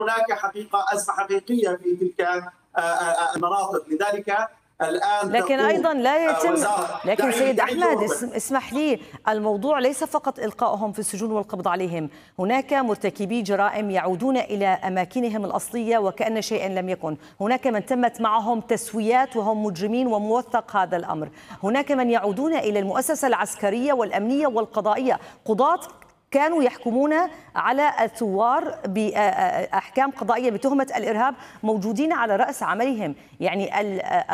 هناك أزمة حقيقية في تلك المناطق. لذلك الآن لكن أيضا لا يتم لكن سيد أحمد اسمح لي، الموضوع ليس فقط إلقائهم في السجون والقبض عليهم، هناك مرتكبي جرائم يعودون إلى أماكنهم الأصلية وكأن شيئا لم يكن، هناك من تمت معهم تسويات وهم مجرمين وموثق هذا الأمر، هناك من يعودون إلى المؤسسة العسكرية والأمنية والقضائية، قضاة كانوا يحكمون على الثوار بأحكام قضائية بتهمة الإرهاب موجودين على رأس عملهم. يعني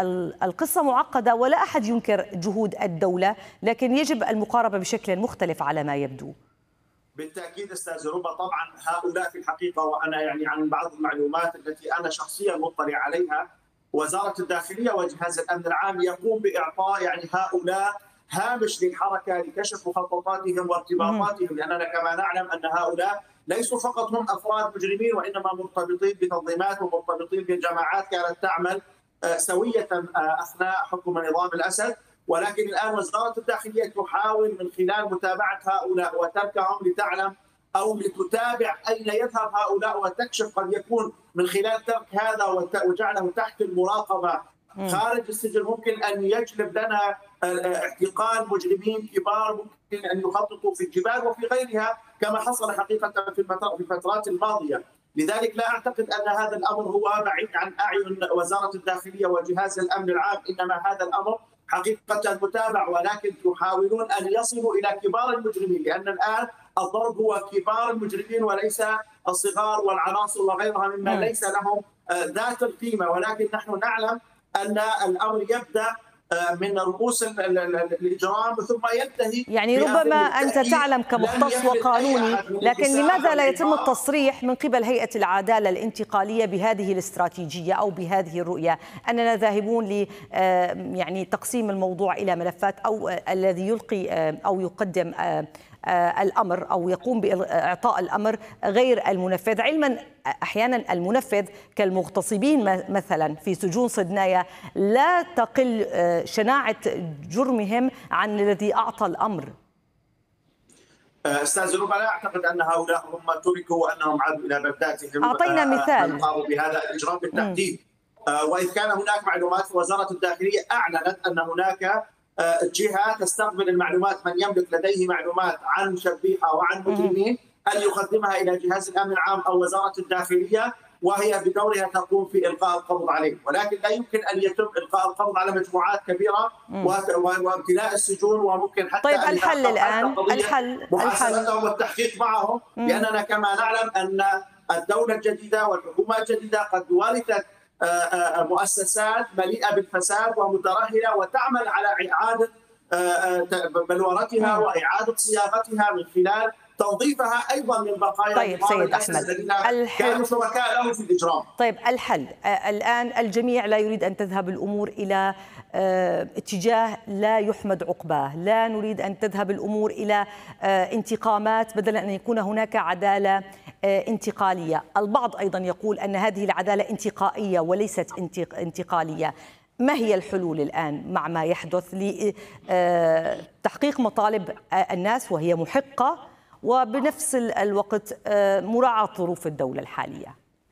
القصة معقدة ولا أحد ينكر جهود الدولة، لكن يجب المقاربة بشكل مختلف على ما يبدو. بالتأكيد أستاذ ربا، طبعا هؤلاء في الحقيقة، وأنا يعني عن بعض المعلومات التي أنا شخصيا مطلع عليها، وزارة الداخلية وجهاز الأمن العام يقوم بإعطاء يعني هؤلاء هامش للحركة لكشف مخططاتهم وارتباطاتهم، لأننا كما نعلم أن هؤلاء ليسوا فقط هم أفراد مجرمين، وإنما مرتبطين بتنظيمات ومرتبطين بجماعات كانت تعمل سوية أثناء حكم نظام الأسد. ولكن الآن وزارة الداخلية تحاول من خلال متابعة هؤلاء وتركهم لتعلم أو لتتابع أين يذهب هؤلاء وتكشف، قد يكون من خلال ترك هذا وجعله تحت المراقبة خارج السجن ممكن أن يجلب لنا اعتقال مجرمين كبار ممكن أن يخططوا في الجبال وفي غيرها كما حصل حقيقة في الفترات الماضية. لذلك لا أعتقد أن هذا الأمر هو بعيد عن أعين وزارة الداخلية وجهاز الأمن العام، إنما هذا الأمر حقيقة متابع، ولكن يحاولون أن يصلوا إلى كبار المجرمين، لأن الآن الضرب هو كبار المجرمين وليس الصغار والعناصر وغيرها مما ليس لهم ذات القيمة. ولكن نحن نعلم أن الأمر يبدأ من رؤوس الإجرام ثم ينتهي. يعني ربما أنت تعلم كمختص وقانوني، لكن لماذا لا يتم التصريح من قبل هيئة العدالة الانتقالية بهذه الاستراتيجية أو بهذه الرؤية أننا ذاهبون ل يعني تقسيم الموضوع إلى ملفات، أو الذي يلقي أو يقدم الأمر أو يقوم بإعطاء الأمر غير المنفذ، علما أحيانا المنفذ كالمغتصبين مثلا في سجون صدنايا لا تقل شناعة جرمهم عن الذي أعطى الأمر. أستاذ ربا، لا أعتقد أن هؤلاء هم تركوا وأنهم عادوا إلى بلداتهم. أعطينا مثال قاموا بهذا الإجرام بالتحديد. وإذ كان هناك معلومات، وزارة الداخلية أعلنت أن هناك جهة تستقبل المعلومات، من يملك لديه معلومات عن شبيحة وعن مجرمين أن يقدمها إلى جهاز الأمن العام أو وزارة الداخلية، وهي بدورها تقوم في إلقاء القبض عليه. ولكن لا يمكن أن يتم إلقاء القبض على مجموعات كبيرة وامتلاء السجون، وممكن حتى طيب الحل الآن محاسبتهم والتحقيق معهم، لأننا كما نعلم أن الدولة الجديدة والحكومة الجديدة قد ورثت مؤسسات مليئة بالفساد ومترهلة وتعمل على إعادة بلورتها وإعادة صياغتها من خلال تنظيفها أيضا من بقايا. طيب سيد أحمد، كانوا شركاء له في الإجرام. طيب الحل الآن، الجميع لا يريد أن تذهب الأمور إلى اتجاه لا يحمد عقباه، لا نريد أن تذهب الأمور إلى انتقامات بدلا أن يكون هناك عدالة انتقالية. البعض أيضا يقول أن هذه العدالة انتقائية وليست انتقالية. ما هي الحلول الآن مع ما يحدث لتحقيق مطالب الناس وهي محقة، وبنفس الوقت مراعاة ظروف الدولة الحالية؟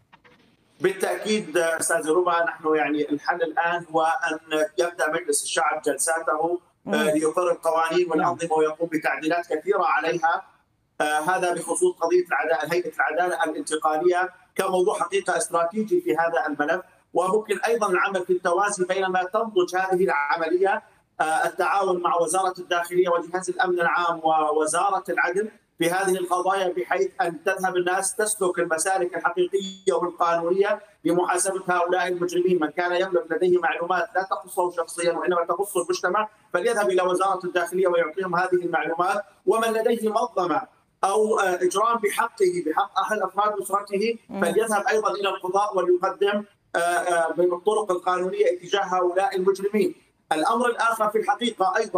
بالتأكيد أستاذ ربا، نحن يعني الحل الآن هو أن يبدأ مجلس الشعب جلساته ليقرر القوانين والأنظمة ويقوم بتعديلات كثيرة عليها. هذا بخصوص قضية هيئة العدالة الانتقالية كموضوع حقيقة استراتيجي في هذا الملف، وممكن أيضا العمل في التوازي بينما تنضج هذه العملية، التعاون مع وزارة الداخلية وجهاز الأمن العام ووزارة العدل في هذه القضايا، بحيث أن تذهب الناس تسلك المسالك الحقيقية والقانونية لمحاسبة هؤلاء المجرمين. من كان يملك لديه معلومات لا تخصه شخصيا وإنما تخص المجتمع فليذهب إلى وزارة الداخلية ويعطيهم هذه المعلومات، ومن لديه مظلمة أو إجرام بحقه بحق أحد أفراد أسرته فليذهب أيضا إلى القضاء وليقدم بالطرق القانونية اتجاه هؤلاء المجرمين. الأمر الآخر في الحقيقة أيضا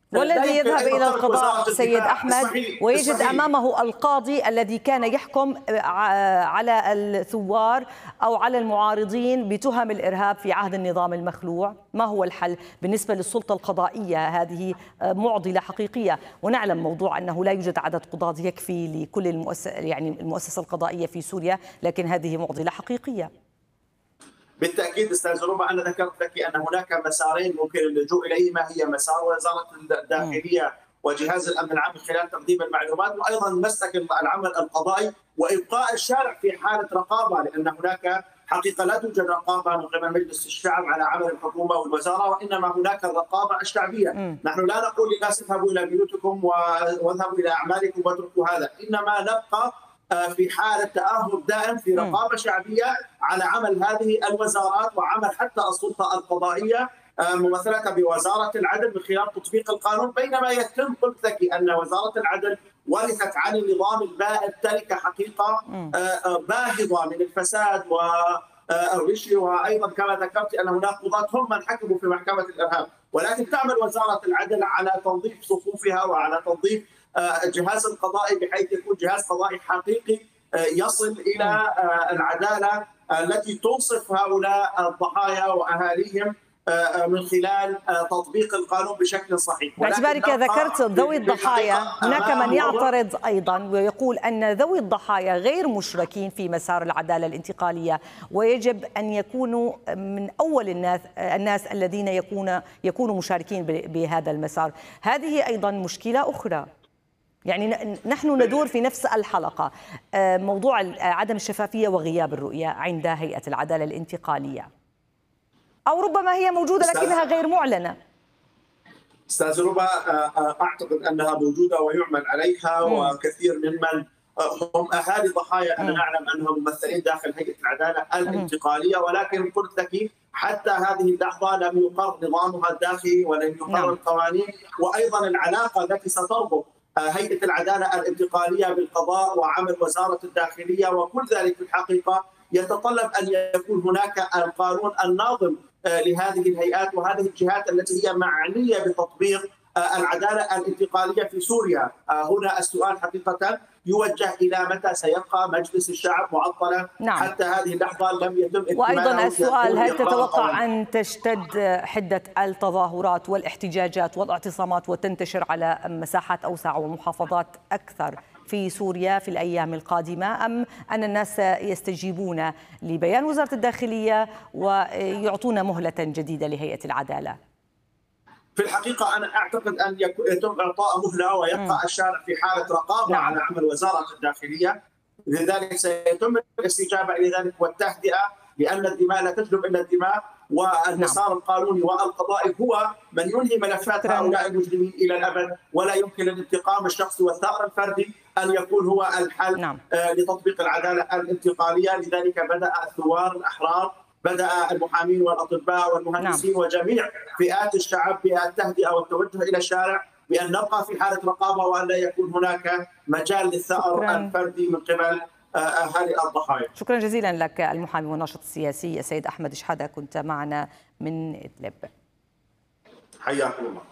والذي يذهب إلى القضاء سيد أحمد ويجد أمامه القاضي الذي كان يحكم على الثوار أو على المعارضين بتهم الإرهاب في عهد النظام المخلوع. ما هو الحل بالنسبة للسلطة القضائية؟ هذه معضلة حقيقية، ونعلم موضوع أنه لا يوجد عدد قضاة يكفي لكل المؤسسة القضائية في سوريا، لكن هذه معضلة حقيقية. بالتاكيد استاذ ربما انا ذكرت لك ان هناك مسارين ممكن اللجوء اليهما، هي مسار وزاره الداخليه وجهاز الامن العام من خلال تقديم المعلومات، وايضا مسلك العمل القضائي وابقاء الشارع في حاله رقابه، لان هناك حقيقه لا توجد رقابه من قبل مجلس الشعب على عمل الحكومه والوزاره، وانما هناك الرقابه الشعبيه. نحن لا نقول للناس اذهبوا الى بيوتكم واذهبوا الى اعمالكم واتركوا هذا، انما نبقى في حالة تأهب دائم في رقابة شعبية على عمل هذه الوزارات وعمل حتى السلطة القضائية ممثلة بوزارة العدل من خلال تطبيق القانون، بينما يتم قلت لك أن وزارة العدل ورثت عن النظام البائد تركة حقيقة باهظة من الفساد والرشوة، وأيضا كما ذكرت أن هناك قضاة هم من حكموا في محكمة الإرهاب، ولكن تعمل وزارة العدل على تنظيف صفوفها وعلى تنظيف الجهاز القضائي بحيث يكون جهاز قضائي حقيقي يصل إلى العدالة التي تنصف هؤلاء الضحايا وأهاليهم من خلال تطبيق القانون بشكل صحيح. باعتبارك ذكرت ذوي الضحايا، هناك من يعترض أيضا ويقول أن ذوي الضحايا غير مشركين في مسار العدالة الانتقالية، ويجب أن يكونوا من أول الناس الذين يكونوا مشاركين بهذا المسار. هذه أيضا مشكلة أخرى، يعني نحن ندور في نفس الحلقة، موضوع عدم الشفافية وغياب الرؤية عند هيئة العدالة الانتقالية، أو ربما هي موجودة لكنها غير معلنة. أستاذ ربا أعتقد أنها موجودة ويعمل عليها، وكثير ممن هم أهالي ضحايا أنا نعلم أنهم ممثلين داخل هيئة العدالة الانتقالية، ولكن قلت لك حتى هذه اللحظة لم يقر نظامها الداخلي ولم يقر القوانين، وأيضا العلاقة التي ستربط هيئة العدالة الانتقالية بالقضاء وعمل وزارة الداخلية وكل ذلك في الحقيقة يتطلب أن يكون هناك القانون الناظم لهذه الهيئات وهذه الجهات التي هي معنية بتطبيق العدالة الانتقالية في سوريا. هنا السؤال حقيقة يوجه إلى متى سيبقى مجلس الشعب معطلا حتى هذه اللحظة لم يتم اكتماله. وأيضا السؤال، هل تتوقع أن تشتد حدة التظاهرات والاحتجاجات والاعتصامات وتنتشر على مساحات أوسع ومحافظات أكثر في سوريا في الأيام القادمة، أم أن الناس يستجيبون لبيان وزارة الداخلية ويعطون مهلة جديدة لهيئة العدالة؟ في الحقيقة أنا أعتقد أن يتم إعطاء مهلة ويبقى الشارع في حالة رقابة على عمل وزارة الداخلية، لذلك سيتم الاستجابة إلى ذلك والتهدئة، لأن الدماء لا تجلب إلا الدماء، والمسار القانوني والقضائي هو من ينهي ملفات هؤلاء المجرمين إلى الأبد، ولا يمكن الانتقام الشخصي والثأر الفردي أن يكون هو الحل لتطبيق العدالة الانتقالية. لذلك بدأ الثوار الأحرار، بدأ المحامين والأطباء والمهندسين وجميع فئات الشعب بالتهدئة والتوجه إلى الشارع بأن نبقى في حالة رقابة وأن لا يكون هناك مجال للثأر الفردي من قبل أهالي الضحايا. شكرا جزيلا لك المحامي والناشط السياسي السيد أحمد شحادة، كنت معنا من إدلب. حياكم الله.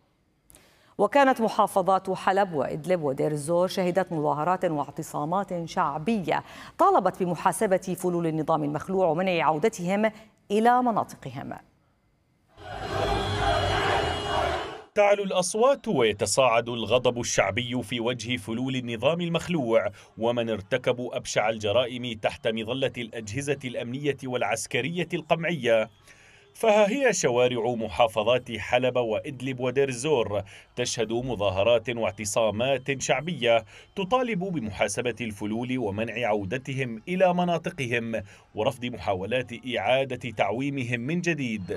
وكانت محافظات حلب وإدلب ودير الزور شهدت مظاهرات واعتصامات شعبية طالبت بمحاسبة فلول النظام المخلوع ومنع عودتهم إلى مناطقهم. تعلو الأصوات ويتصاعد الغضب الشعبي في وجه فلول النظام المخلوع ومن ارتكبوا أبشع الجرائم تحت مظلة الأجهزة الأمنية والعسكرية القمعية. فها هي شوارع محافظات حلب وإدلب ودير الزور تشهد مظاهرات واعتصامات شعبية تطالب بمحاسبة الفلول ومنع عودتهم إلى مناطقهم ورفض محاولات إعادة تعويمهم من جديد.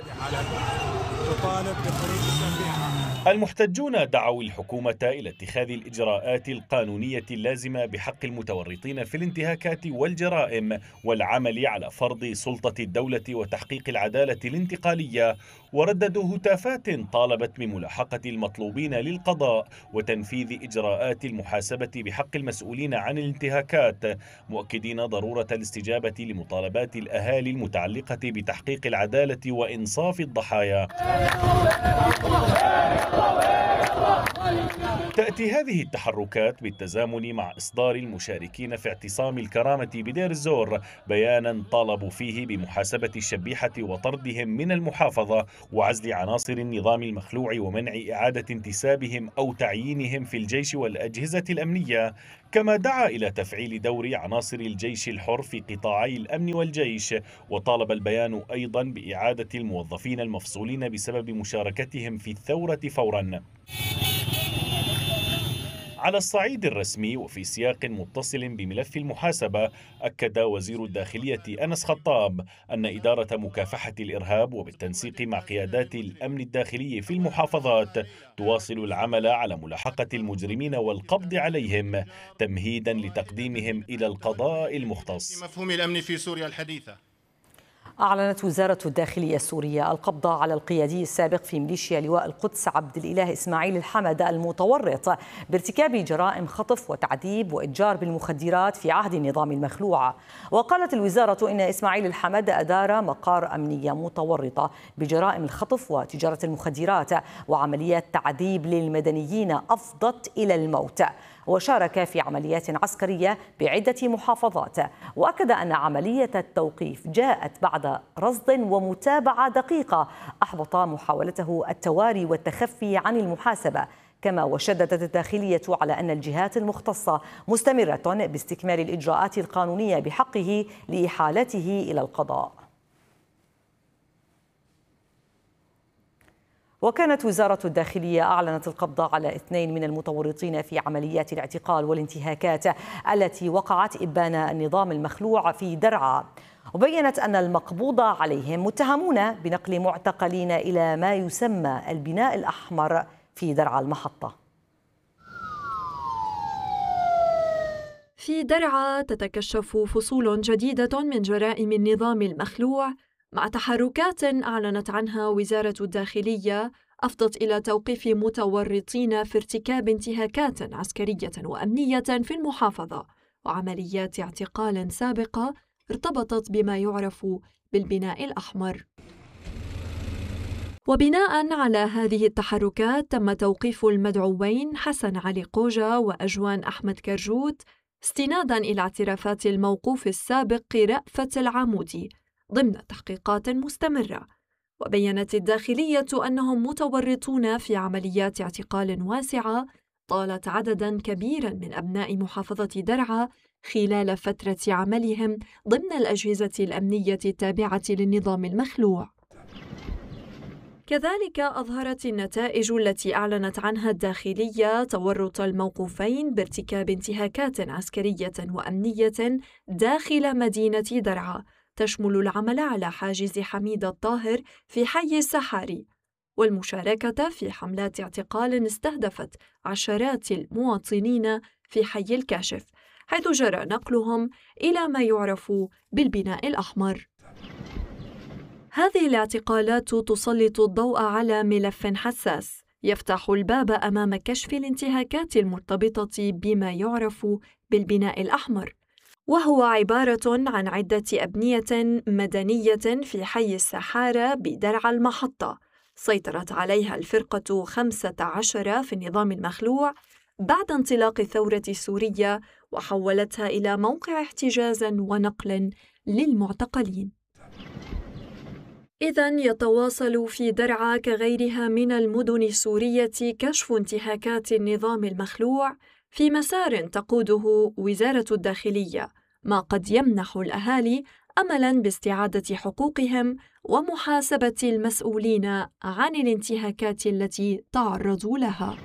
المحتجون دعوا الحكومة إلى اتخاذ الإجراءات القانونية اللازمة بحق المتورطين في الانتهاكات والجرائم والعمل على فرض سلطة الدولة وتحقيق العدالة الانتقالية، ورددوا هتافات طالبت بملاحقة المطلوبين للقضاء وتنفيذ إجراءات المحاسبة بحق المسؤولين عن الانتهاكات، مؤكدين ضرورة الاستجابة لمطالبات الأهالي المتعلقة بتحقيق العدالة وإنصاف الضحايا. تأتي هذه التحركات بالتزامن مع إصدار المشاركين في اعتصام الكرامة بدير الزور بيانا طالبوا فيه بمحاسبة الشبيحة وطردهم من المحافظة وعزل عناصر النظام المخلوع ومنع إعادة انتسابهم أو تعيينهم في الجيش والأجهزة الأمنية، كما دعا إلى تفعيل دور عناصر الجيش الحر في قطاعي الأمن والجيش. وطالب البيان أيضا بإعادة الموظفين المفصولين بسبب مشاركتهم في الثورة فورا. على الصعيد الرسمي وفي سياق متصل بملف المحاسبة، أكد وزير الداخلية أنس خطاب أن إدارة مكافحة الإرهاب وبالتنسيق مع قيادات الأمن الداخلي في المحافظات تواصل العمل على ملاحقة المجرمين والقبض عليهم تمهيدا لتقديمهم إلى القضاء المختص. مفهوم الأمن في سوريا الحديثة. أعلنت وزارة الداخلية السورية القبض على القيادي السابق في ميليشيا لواء القدس عبد الإله إسماعيل الحمد المتورط بارتكاب جرائم خطف وتعذيب وإتجار بالمخدرات في عهد النظام المخلوع. وقالت الوزارة إن إسماعيل الحمد أدار مقار أمنية متورطة بجرائم الخطف وتجارة المخدرات وعمليات تعذيب للمدنيين أفضت إلى الموت، وشارك في عمليات عسكرية بعدة محافظات. وأكد أن عملية التوقيف جاءت بعد رصد ومتابعة دقيقة أحبط محاولته التواري والتخفي عن المحاسبة. كما وشددت الداخلية على أن الجهات المختصة مستمرة باستكمال الإجراءات القانونية بحقه لإحالته إلى القضاء. وكانت وزارة الداخلية أعلنت القبض على 2 من المتورطين في عمليات الاعتقال والانتهاكات التي وقعت إبان النظام المخلوع في درعا. وبينت أن المقبوض عليهم متهمون بنقل معتقلين إلى ما يسمى البناء الأحمر في درعا المحطة. في درعا تتكشف فصول جديدة من جرائم النظام المخلوع مع تحركات أعلنت عنها وزارة الداخلية أفضت إلى توقيف متورطين في ارتكاب انتهاكات عسكرية وأمنية في المحافظة وعمليات اعتقال سابقة ارتبطت بما يعرف بالبناء الأحمر. وبناء على هذه التحركات تم توقيف المدعوين حسن علي قوجة وأجوان أحمد كرجوت استناداً إلى اعترافات الموقوف السابق رأفت العامودي ضمن تحقيقات مستمرة. وبيّنت الداخلية أنهم متورطون في عمليات اعتقال واسعة طالت عدداً كبيراً من أبناء محافظة درعا خلال فترة عملهم ضمن الأجهزة الأمنية التابعة للنظام المخلوع. كذلك أظهرت النتائج التي أعلنت عنها الداخلية تورط الموقوفين بارتكاب انتهاكات عسكرية وأمنية داخل مدينة درعا تشمل العمل على حاجز حميد الطاهر في حي السحاري والمشاركة في حملات اعتقال استهدفت عشرات المواطنين في حي الكاشف حيث جرى نقلهم إلى ما يعرف بالبناء الأحمر. هذه الاعتقالات تسلط الضوء على ملف حساس يفتح الباب أمام كشف الانتهاكات المرتبطة بما يعرف بالبناء الأحمر، وهو عبارة عن عدة أبنية مدنية في حي السحارة بدرعا المحطة سيطرت عليها الفرقة 15 في النظام المخلوع بعد انطلاق الثورة السورية وحولتها إلى موقع احتجاز ونقل للمعتقلين. إذن يتواصل في درعا كغيرها من المدن السورية كشف انتهاكات النظام المخلوع في مسار تقوده وزارة الداخلية، ما قد يمنح الأهالي أملاً باستعادة حقوقهم ومحاسبة المسؤولين عن الانتهاكات التي تعرضوا لها.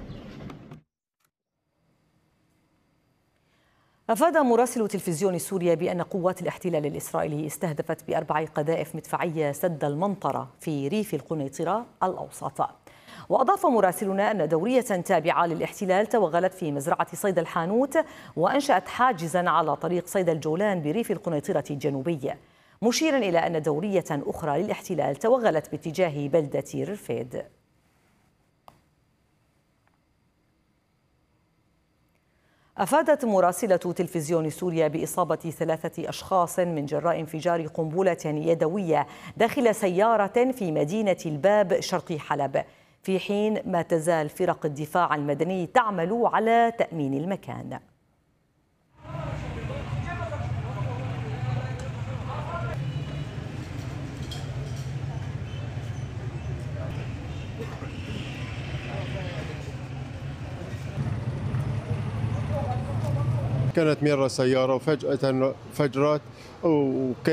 أفاد مراسل تلفزيون سوريا بأن قوات الاحتلال الإسرائيلي استهدفت ب4 قذائف مدفعية سد المنطرة في ريف القنيطرة الأوسط. وأضاف مراسلنا أن دورية تابعة للاحتلال توغلت في مزرعة صيد الحانوت وأنشأت حاجزاً على طريق صيد الجولان بريف القنيطرة الجنوبي، مشيراً إلى أن دورية أخرى للاحتلال توغلت باتجاه بلدة رفيد. أفادت مراسلة تلفزيون سوريا بإصابة 3 أشخاص من جراء انفجار قنبلة يدوية داخل سيارة في مدينة الباب شرقي حلب في حين ما تزال فرق الدفاع المدني تعمل على تأمين المكان. كانت مرة سيارة وفجأة فجرت